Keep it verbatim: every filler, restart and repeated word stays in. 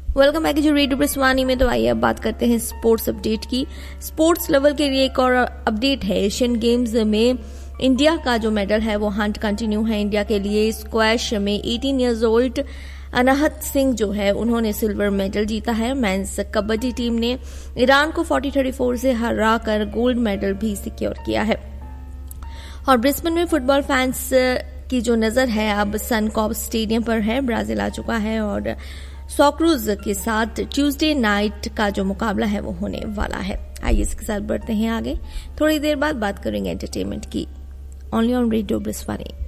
Welcome back जो radio ब्रिस्वानी में। तो आइए अब बात करते हैं स्पोर्ट्स अपडेट की। स्पोर्ट्स लेवल के लिए एक और अपडेट है। एशियन गेम्स में इंडिया का जो मेडल है वो हंट कंटिन्यू है। इंडिया के लिए स्क्वैश में अठारह इयर्स ओल्ड अनाहत सिंह जो है उन्होंने सिल्वर मेडल जीता है। मेंस कबड्डी टीम ने ईरान को चालीस चौंतीस से हराकर गोल्ड मेडल भी सिक्योर किया है। और ब्रिस्बेन में फुटबॉल फैंस की जो नजर है अब सनकॉर्प स्टेडियम पर है। ब्राजील आ चुका है और सॉक्रूज के साथ ट्यूसडे नाइट का जो मुकाबला है वो होने वाला है। आइए इसके साथ बढ़ते हैं आगे। थोड़ी देर बाद बात करेंगे एंटरटेनमेंट की, ओनली ऑन रेडियो ब्रिस्वानी।